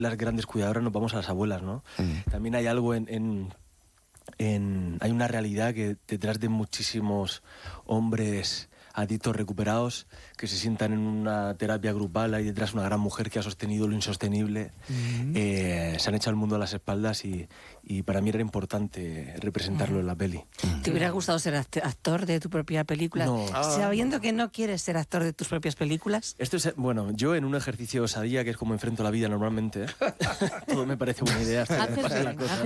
las grandes cuidadoras nos vamos a las abuelas, ¿no? También hay algo hay una realidad que detrás de muchísimos hombres adictos recuperados que se sientan en una terapia grupal, hay detrás una gran mujer que ha sostenido lo insostenible, se han echado el mundo a las espaldas y para mí era importante representarlo en la peli. ¿Te hubiera gustado ser actor de tu propia película? No. Sabiendo que no quieres ser actor de tus propias películas. Esto es, bueno, yo en un ejercicio de osadía, que es como enfrento la vida normalmente, todo me parece buena idea hasta que pasen las cosas.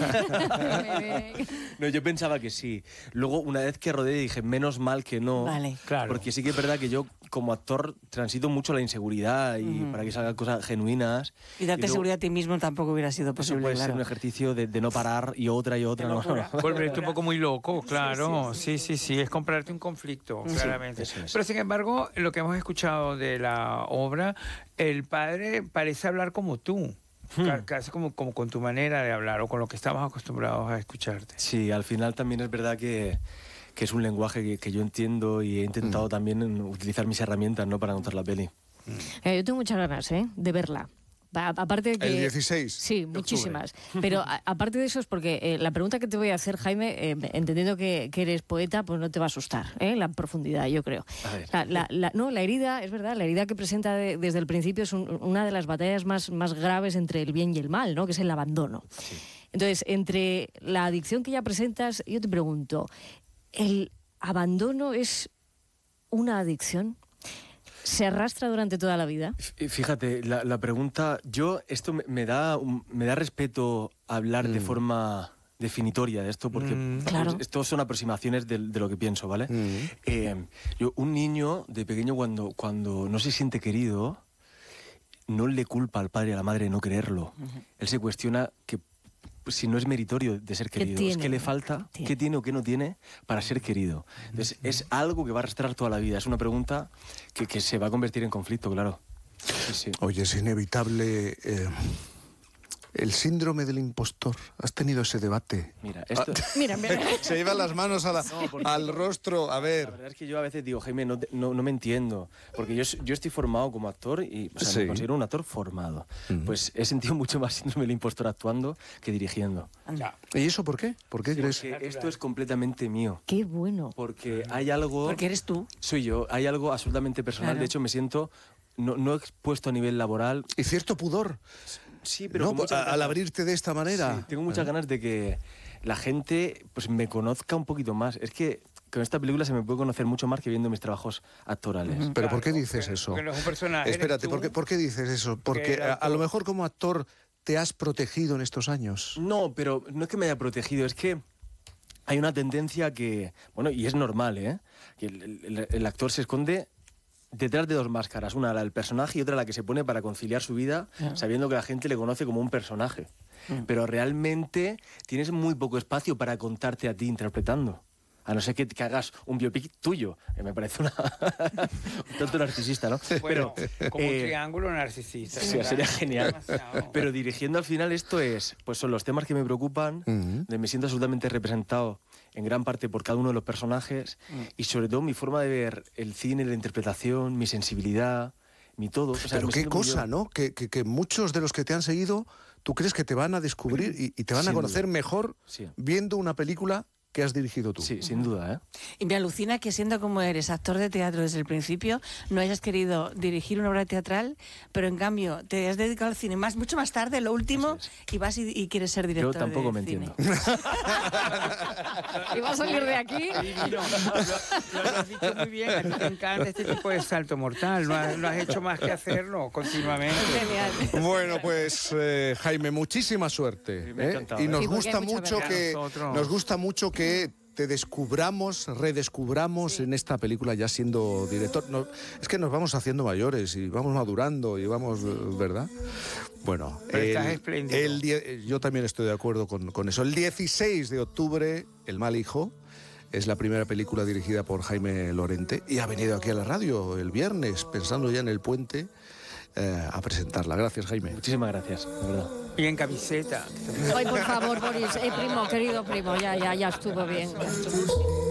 No, yo pensaba que sí. Luego, una vez que rodé, dije, menos mal que no. Vale. Claro. Porque sí que es verdad que yo, como actor, transito mucho la inseguridad y para que salgan cosas genuinas. Y darte luego, seguridad a ti mismo tampoco hubiera sido eso posible, puede claro. ser un ejercicio de no parar y otra. No. Volverte un poco muy loco, claro. Sí, es comprarte un conflicto, claramente. eso es. Pero sin embargo, lo que hemos escuchado de la obra, el padre parece hablar como tú. Casi como con tu manera de hablar o con lo que estamos acostumbrados a escucharte. Sí, al final también es verdad que es un lenguaje que yo entiendo y he intentado también utilizar mis herramientas, ¿no?, para contar la peli. Yo tengo muchas ganas, de verla. Aparte de que, el 16 sí, de muchísimas. Pero aparte de eso es porque la pregunta que te voy a hacer, Jaime, entendiendo que eres poeta, pues no te va a asustar, la profundidad, yo creo. La herida, es verdad, la herida que presenta desde el principio es una de las batallas más graves entre el bien y el mal, ¿no?, que es el abandono. Sí. Entonces, entre la adicción que ya presentas, yo te pregunto, ¿el abandono es una adicción? ¿Se arrastra durante toda la vida? Fíjate, la pregunta... Esto me da respeto hablar de forma definitoria de esto, porque claro, esto son aproximaciones de lo que pienso, ¿vale? Un niño de pequeño cuando no se siente querido, no le culpa al padre y a la madre de no quererlo. Él se cuestiona que si no es meritorio de ser querido, es que le falta, qué tiene o qué no tiene para ser querido. Entonces, es algo que va a arrastrar toda la vida. Es una pregunta que se va a convertir en conflicto, claro. Sí. Oye, es inevitable el síndrome del impostor. ¿Has tenido ese debate? Mira, esto... Mira. Se llevan las manos al rostro. A ver. La verdad es que yo a veces digo, Jaime, no me entiendo. Porque yo estoy formado como actor y me considero un actor formado. Pues he sentido mucho más síndrome del impostor actuando que dirigiendo. ¿Y eso por qué? ¿Por qué crees? Porque esto es completamente mío. ¡Qué bueno! Porque hay algo... Porque eres tú. Soy yo. Hay algo absolutamente personal. Claro. De hecho, me siento no expuesto a nivel laboral. Y cierto pudor. Sí, pero no, al abrirte de esta manera. Sí, tengo muchas ganas de que la gente pues me conozca un poquito más. Es que con esta película se me puede conocer mucho más que viendo mis trabajos actorales. ¿Pero por qué dices eso? Porque no es un personaje. Espérate, ¿por qué dices eso? Porque a lo mejor como actor te has protegido en estos años. No, pero no es que me haya protegido, es que hay una tendencia que, bueno, y es normal, que el actor se esconde detrás de dos máscaras, una la del personaje y otra la que se pone para conciliar su vida, sabiendo que la gente le conoce como un personaje. Pero realmente tienes muy poco espacio para contarte a ti interpretando. A no ser que hagas un biopic tuyo, que me parece un tanto narcisista, ¿no? Bueno, como un triángulo narcisista. Sí, sería genial. Pero dirigiendo al final esto son los temas que me preocupan, me siento absolutamente representado en gran parte por cada uno de los personajes y sobre todo mi forma de ver el cine, la interpretación, mi sensibilidad, mi todo. O sea, pero qué cosa, ¿no? Que muchos de los que te han seguido, tú crees que te van a descubrir y te van a conocer mejor viendo una película que has dirigido tú. Sí, sin duda, Y me alucina que siendo como eres actor de teatro desde el principio, no hayas querido dirigir una obra teatral, pero en cambio te has dedicado al cine mucho más tarde, lo último, y vas y quieres ser director de cine. Yo tampoco me entiendo. ¿Y vas a salir de aquí? Lo has dicho muy bien, a ti te encanta este tipo de salto mortal, no has hecho más que hacerlo continuamente. Genial. Bueno, pues Jaime, muchísima suerte. Me ha encantado, y nos Sí, gusta mucho que te redescubramos en esta película ya siendo director. Es que nos vamos haciendo mayores y vamos madurando y vamos, ¿verdad? Bueno, estás espléndido. Yo también estoy de acuerdo con eso. El 16 de octubre, El mal hijo, es la primera película dirigida por Jaime Lorente y ha venido aquí a la radio el viernes, pensando ya en el puente, a presentarla. Gracias, Jaime. Muchísimas gracias, de verdad. Y en camiseta. Ay, por favor, Boris, primo, querido primo, ya estuvo bien.